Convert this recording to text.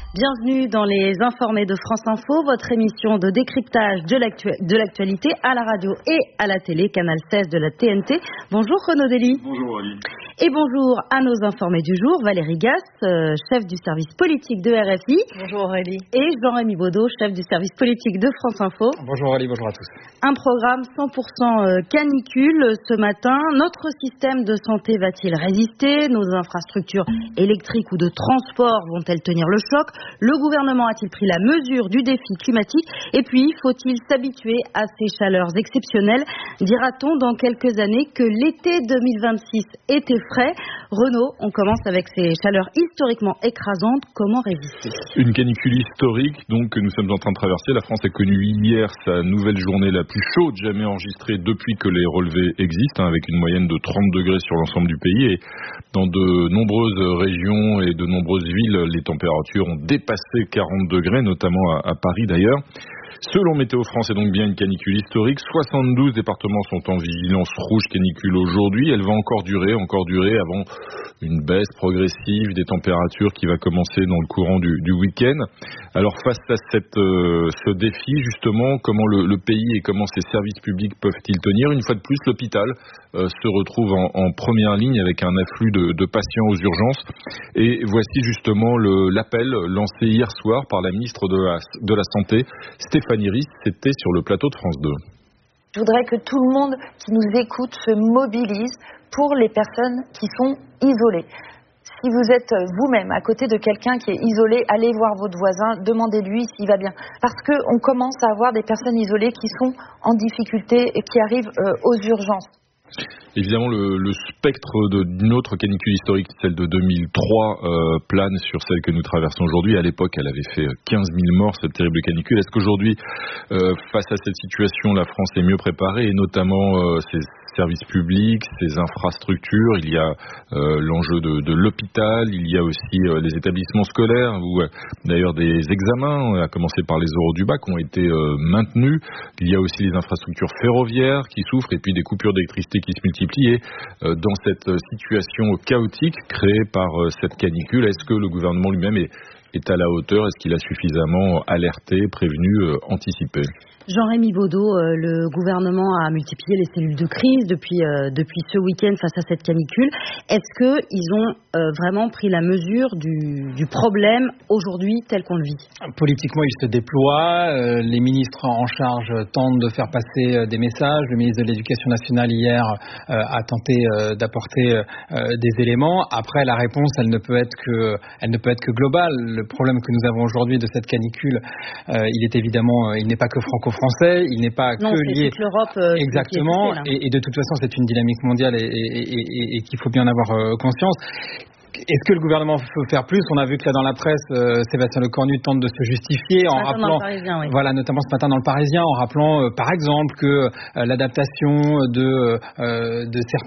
Bienvenue dans les Informés de France Info, votre émission de décryptage de l'actualité à la radio et à la télé, canal 16 de la TNT. Bonjour Renaud Dely. Bonjour Aurélie. Et bonjour à nos informés du jour, Valérie Gasse, chef du service politique de RFI. Bonjour Aurélie. Et Jean-Rémy Baudot, chef du service politique de France Info. Bonjour Aurélie, bonjour à tous. Un programme 100% canicule ce matin. Notre système de santé va-t-il résister? Nos infrastructures électriques ou de transport vont-elles tenir le choc? Le gouvernement a-t-il pris la mesure du défi climatique? Et puis, faut-il s'habituer à ces chaleurs exceptionnelles? Dira-t-on dans quelques années que l'été 2026 était frais? Renaud, on commence avec ces chaleurs historiquement écrasantes. Comment résister? Une canicule historique donc que nous sommes en train de traverser. La France a connu hier sa nouvelle journée la plus chaude jamais enregistrée depuis que les relevés existent, avec une moyenne de 30 degrés sur l'ensemble du pays. Et dans de nombreuses régions et de nombreuses villes, les températures ont dépassé 40 degrés, notamment à Paris d'ailleurs. Selon Météo France, c'est donc bien une canicule historique. 72 départements sont en vigilance rouge canicule aujourd'hui. Elle va encore durer avant une baisse progressive des températures qui va commencer dans le courant du week-end. Alors face à ce défi, justement, comment le pays et comment ses services publics peuvent-ils tenir? Une fois de plus, l'hôpital se retrouve en première ligne avec un afflux de patients aux urgences. Et voici justement l'appel lancé hier soir par la ministre de la Santé, Stéphanie Ries. C'était sur le plateau de France 2. Je voudrais que tout le monde qui nous écoute se mobilise pour les personnes qui sont isolées. Si vous êtes vous-même à côté de quelqu'un qui est isolé, allez voir votre voisin, demandez-lui s'il va bien. Parce qu'on commence à avoir des personnes isolées qui sont en difficulté et qui arrivent aux urgences. Évidemment, le spectre d'une autre canicule historique, celle de 2003, plane sur celle que nous traversons aujourd'hui. À l'époque, elle avait fait 15 000 morts, cette terrible canicule. Est-ce qu'aujourd'hui, face à cette situation, la France est mieux préparée, et notamment ses services publics, ses infrastructures? Il y a l'enjeu de l'hôpital, il y a aussi les établissements scolaires, où d'ailleurs des examens, à commencer par les oraux du bac, ont été maintenus. Il y a aussi les infrastructures ferroviaires qui souffrent, et puis des coupures d'électricité qui se multiplient. Et dans cette situation chaotique créée par cette canicule, est-ce que le gouvernement lui-même est à la hauteur? Est-ce qu'il a suffisamment alerté, prévenu, anticipé? Jean-Rémy Baudot, le gouvernement a multiplié les cellules de crise depuis ce week-end face à cette canicule. Est-ce qu'ils ont vraiment pris la mesure du problème aujourd'hui tel qu'on le vit? Politiquement, ils se déploient. Les ministres en charge tentent de faire passer des messages. Le ministre de l'Éducation nationale hier a tenté d'apporter des éléments. Après, la réponse, elle ne peut être que globale. Le problème que nous avons aujourd'hui de cette canicule, il n'est pas que franco-français, il n'est pas que lié. Toute l'Europe. Exactement. Et de toute façon, c'est une dynamique mondiale et qu'il faut bien en avoir conscience. Est-ce que le gouvernement peut faire plus? On a vu que là dans la presse, Sébastien Lecornu tente de se justifier en rappelant, voilà, notamment ce matin dans le Parisien, en rappelant par exemple que l'adaptation de certains